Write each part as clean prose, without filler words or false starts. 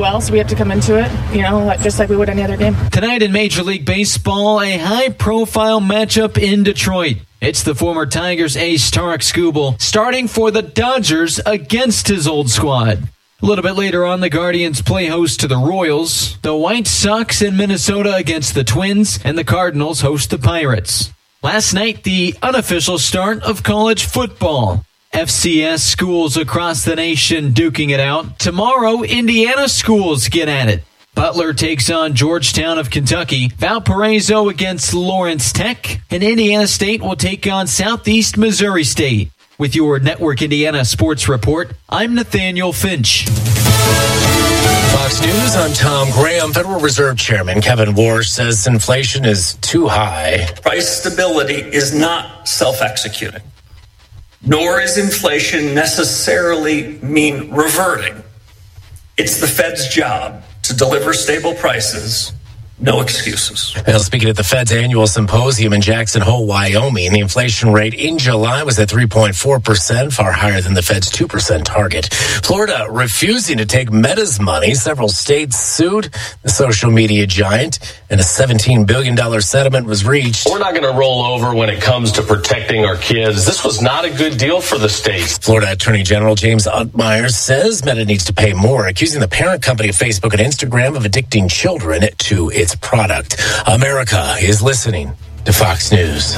well, so we have to come into it, just like we would any other game. Tonight in Major League Baseball, a high-profile matchup in Detroit. It's the former Tigers ace Tarik Skubal starting for the Dodgers against his old squad. A little bit later on, the Guardians play host to the Royals, the White Sox in Minnesota against the Twins, and the Cardinals host the Pirates. Last night, the unofficial start of college football. FCS schools across the nation duking it out. Tomorrow, Indiana schools get at it. Butler takes on Georgetown of Kentucky, Valparaiso against Lawrence Tech, and Indiana State will take on Southeast Missouri State. With your Network Indiana Sports Report, I'm Nathaniel Finch. Fox News, I'm Tom Graham. Federal Reserve Chairman Kevin Warsh says inflation is too high. Price stability is not self-executing, nor is inflation necessarily mean reverting. It's the Fed's job to deliver stable prices. No excuses. Well, speaking at the Fed's annual symposium in Jackson Hole, Wyoming, the inflation rate in July was at 3.4%, far higher than the Fed's 2% target. Florida refusing to take Meta's money. Several states sued the social media giant, and a $17 billion settlement was reached. We're not going to roll over when it comes to protecting our kids. This was not a good deal for the states. Florida Attorney General James Untmeyer says Meta needs to pay more, accusing the parent company of Facebook and Instagram of addicting children to its product. America is listening to Fox News.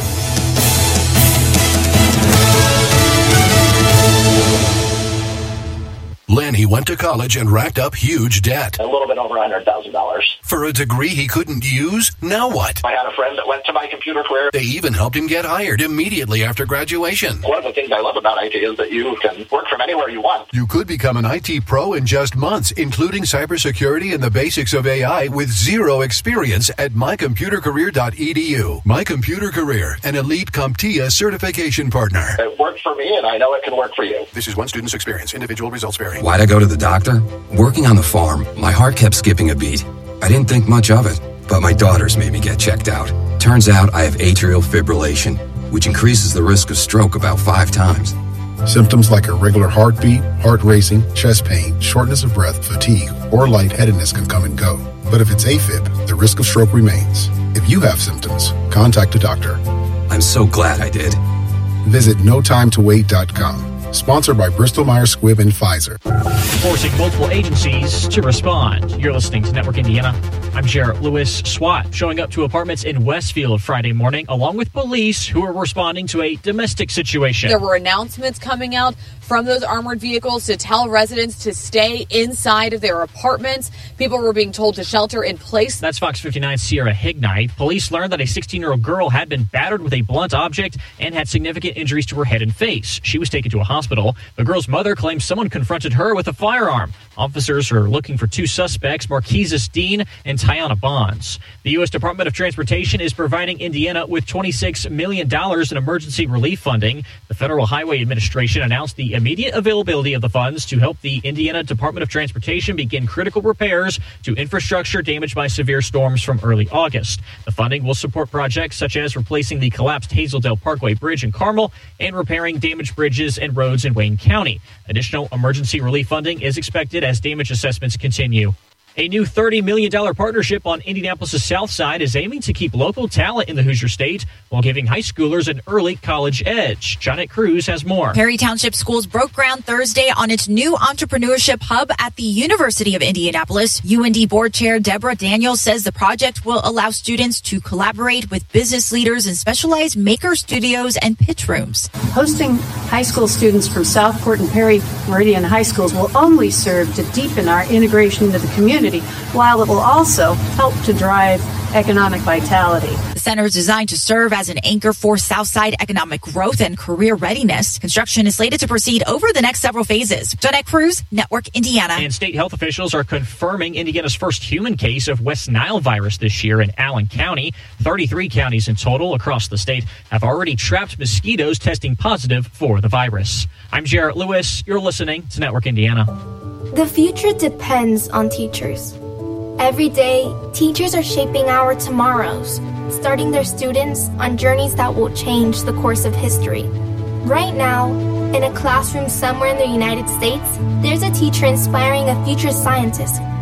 Lenny went to college and racked up huge debt. A little bit over $100,000. For a degree he couldn't use? Now what? I had a friend that went to My Computer Career. They even helped him get hired immediately after graduation. One of the things I love about IT is that you can work from anywhere you want. You could become an IT pro in just months, including cybersecurity and the basics of AI with zero experience at mycomputercareer.edu. My Computer Career, an elite CompTIA certification partner. It worked for me, and I know it can work for you. This is one student's experience. Individual results vary. Why'd I go to the doctor? Working on the farm, my heart kept skipping a beat. I didn't think much of it, but my daughters made me get checked out. Turns out I have atrial fibrillation, which increases the risk of stroke about 5 times. Symptoms like irregular heartbeat, heart racing, chest pain, shortness of breath, fatigue, or lightheadedness can come and go. But if it's AFib, the risk of stroke remains. If you have symptoms, contact a doctor. I'm so glad I did. Visit notimetowait.com. Sponsored by Bristol-Myers Squibb and Pfizer. Forcing multiple agencies to respond. You're listening to Network Indiana. I'm Jarrett Lewis. SWAT showing up to apartments in Westfield Friday morning, along with police who are responding to a domestic situation. There were announcements coming out from those armored vehicles to tell residents to stay inside of their apartments. People were being told to shelter in place. That's Fox 59's Sierra Hignite. Police learned that a 16-year-old girl had been battered with a blunt object and had significant injuries to her head and face. She was taken to a hospital. The girl's mother claims someone confronted her with a firearm. Officers are looking for 2 suspects, Marquesas Dean and Tiana Bonds. The U.S. Department of Transportation is providing Indiana with $26 million in emergency relief funding. The Federal Highway Administration announced the immediate availability of the funds to help the Indiana Department of Transportation begin critical repairs to infrastructure damaged by severe storms from early August. The funding will support projects such as replacing the collapsed Hazeldale Parkway Bridge in Carmel and repairing damaged bridges and roads in Wayne County. Additional emergency relief funding is expected as damage assessments continue. A new $30 million partnership on Indianapolis' south side is aiming to keep local talent in the Hoosier State while giving high schoolers an early college edge. Johnette Cruz has more. Perry Township Schools broke ground Thursday on its new entrepreneurship hub at the University of Indianapolis. UND Board Chair Deborah Daniels says the project will allow students to collaborate with business leaders in specialized maker studios and pitch rooms. Hosting high school students from Southport and Perry Meridian high schools will only serve to deepen our integration into the community, while it will also help to drive economic vitality. The center is designed to serve as an anchor for Southside economic growth and career readiness. Construction is slated to proceed over the next several phases. Johnette Cruz, Network Indiana. And state health officials are confirming Indiana's first human case of West Nile virus this year in Allen County. 33 counties in total across the state have already trapped mosquitoes testing positive for the virus. I'm Jarrett Lewis. You're listening to Network Indiana. The future depends on teachers. Every day, teachers are shaping our tomorrows, starting their students on journeys that will change the course of history. Right now, in a classroom somewhere in the United States, there's a teacher inspiring a future scientist